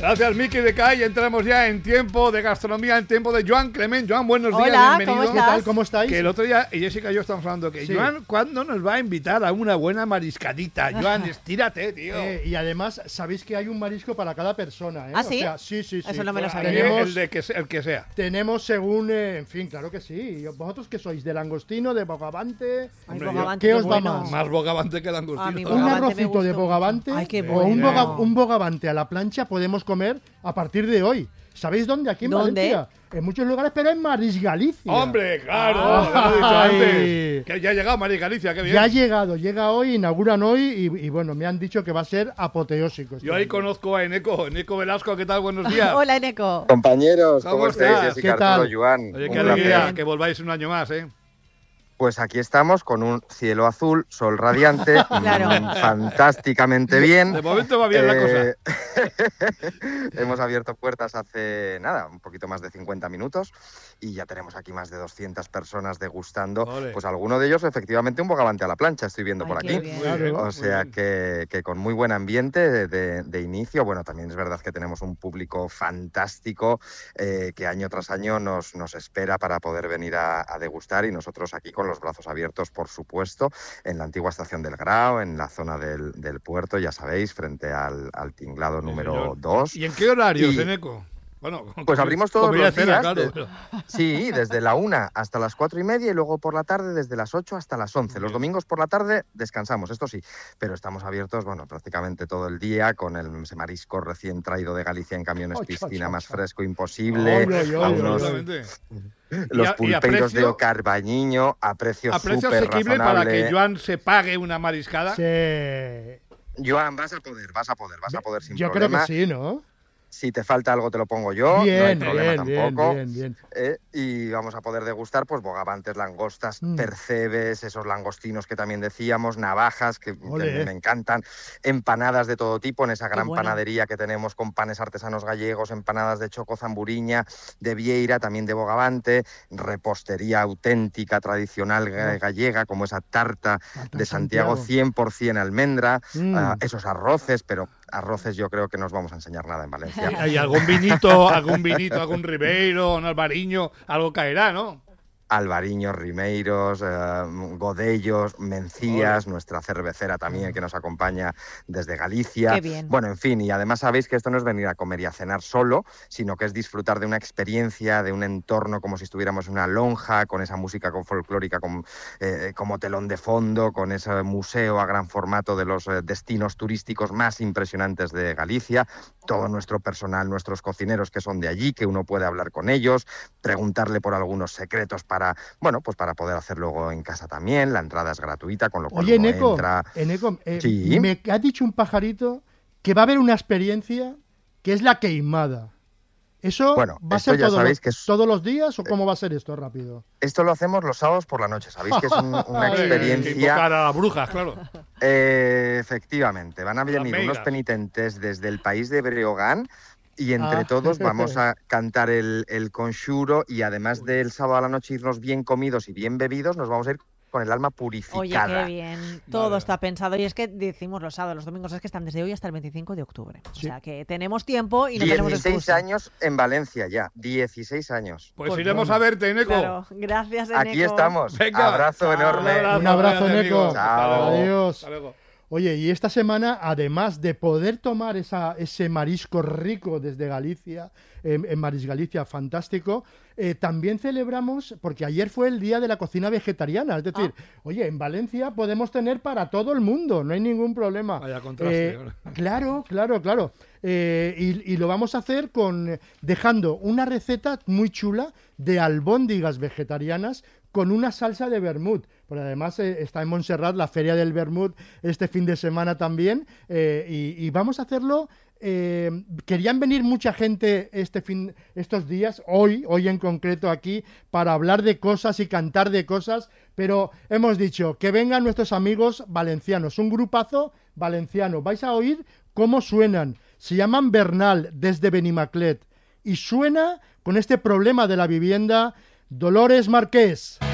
Gracias, Miki de Kai. Entramos ya en tiempo de gastronomía, en tiempo de Joan Clement. Joan, buenos días, Hola, bienvenido. ¿cómo estás? ¿Qué tal? ¿Cómo estáis? Que el otro día, Jessica y yo estamos hablando que Sí. Joan, ¿cuándo nos va a invitar a una buena mariscadita? Joan, estírate, tío. Y además, sabéis que hay un marisco para cada persona, ¿eh? ¿Ah, sí? O sea, sí. Eso no me lo sabía. Tenemos- El que sea. Tenemos según, en fin, claro que sí. ¿Vosotros qué sois? ¿De langostino, de bogavante? Ay, Hombre, bogavante, ¿qué os da bueno. más? Más bogavante que el A mí langostino. Un Bogavante me arrocito gusta de mucho. bogavante Ay, qué o bueno. un bogavante a la plancha podemos comer a partir de hoy. ¿Sabéis dónde? Aquí en ¿Dónde? Valencia. En muchos lugares, pero en Maris Galicia. Hombre, claro, Ay. ya lo he dicho antes. Que ya ha llegado María Galicia, qué bien. Ya ha llegado, llega hoy, inauguran hoy y bueno, me han dicho que va a ser apoteósico. Yo ahí conozco a Eneco Velasco, ¿qué tal? Buenos días. Hola, Eneco. Compañeros, ¿Cómo ¿cómo estáis? estás? Jessica, ¿Qué tal? Arturo, Joan. Oye, Un qué placer. alegría que volváis un año más, ¿eh? Pues aquí estamos con un cielo azul, sol radiante, Claro. fantásticamente bien. De momento va bien la cosa. Hemos abierto puertas hace, nada, un poquito más de 50 minutos y ya tenemos aquí más de 200 personas degustando. Ole. Pues alguno de ellos, efectivamente, un bogavante a la plancha, estoy viendo Ay, por qué aquí. bien. Claro. O sea que con muy buen ambiente de inicio. Bueno, también es verdad que tenemos un público fantástico que año tras año nos espera para poder venir a degustar, y nosotros aquí con los brazos abiertos, por supuesto, en la antigua estación del Grao, en la zona del puerto, ya sabéis, frente al tinglado Sí, número señor. 2. ¿Y en qué horarios, Y- Eneco? Bueno, Pues abrimos todos comida los y cena, días. claro, pero- Sí, desde la 1 hasta las 4:30 y luego por la tarde desde las 8 hasta las 11. Los domingos por la tarde descansamos, esto sí, pero estamos abiertos, bueno, prácticamente todo el día con ese marisco recién traído de Galicia en camiones Ocho, piscina, ocho, más ocho. fresco imposible. Oy, oy, oy, unos- Absolutamente. los Y a pulpeiros de precio- Ocarbañiño a precio A precio súper asequible para razonable. que Joan se pague una mariscada. Sí. Joan, vas a poder sin Yo creo problema. que sí, ¿no? Si te falta algo te lo pongo yo, no hay Bien, problema bien, tampoco. bien. Y vamos a poder degustar pues bogavantes, langostas, Mm. percebes, esos langostinos que también decíamos, navajas que Ole. me encantan, empanadas de todo tipo en esa gran bueno. panadería que tenemos con panes artesanos gallegos, empanadas de choco zamburiña, de vieira, también de bogavante, repostería auténtica, tradicional gallega, como esa tarta de Santiago 100% almendra, esos arroces, pero arroces yo creo que no os vamos a enseñar nada en Valencia. Hay algún vinito, algún Ribeiro, un Albariño, algo caerá, ¿no? Albariños, Rimeiros, Godellos, Mencías, nuestra cervecera también que nos acompaña desde Galicia. Qué bien. Bueno, en fin, y además sabéis que esto no es venir a comer y a cenar solo, sino que es disfrutar de una experiencia, de un entorno como si estuviéramos en una lonja, con esa música folclórica como telón de fondo, con ese museo a gran formato de los destinos turísticos más impresionantes de Galicia, todo nuestro personal, nuestros cocineros que son de allí, que uno puede hablar con ellos, preguntarle por algunos secretos para poder hacer luego en casa también. La entrada es gratuita, con lo cual Oye, uno Eneco, entra. Sí. me ha dicho un pajarito que va a haber una experiencia que es la queimada. ¿Eso Bueno, va a esto ser ya sabéis que es- todos los días o cómo va a ser esto rápido? Esto lo hacemos los sábados por la noche, sabéis que es una Que experiencia. invocar a las brujas, claro. Efectivamente, van a Las venir unos meigas. penitentes desde el país de Breogán y entre Ah. todos vamos a cantar el conxuro, y además del sábado a la noche irnos bien comidos y bien bebidos, nos vamos a ir con el alma Oye, purificada. qué bien. Todo Vale. está pensado. Y es que decimos los sábados, los domingos, es que están desde hoy hasta el 25 de octubre. O Sí. sea que tenemos tiempo y no tenemos 16 excusa. años en Valencia ya, 16 años. Pues Pues iremos bueno. a verte, Eneco. Claro, gracias, Eneco. Aquí estamos. Venga. Abrazo Chao. enorme. Un abrazo, cuídate, Eneco. amigo. Hasta luego. Adiós. Hasta luego. Oye, y esta semana, además de poder tomar ese marisco rico desde Galicia, en Maris Galicia, fantástico, también celebramos, porque ayer fue el Día de la Cocina Vegetariana, es decir, oye, en Valencia podemos tener para todo el mundo, no hay ningún problema. Vaya contraste. Claro. Y lo vamos a hacer dejando una receta muy chula de albóndigas vegetarianas con una salsa de vermut. Porque además está en Montserrat la Feria del Vermut este fin de semana también. Y vamos a hacerlo. Querían venir mucha gente estos días, hoy en concreto aquí, para hablar de cosas y cantar de cosas, pero hemos dicho que vengan nuestros amigos valencianos, un grupazo valenciano. Vais a oír cómo suenan. Se llaman Bernal, desde Benimaclet, y suena con este problema de la vivienda Dolores Marqués.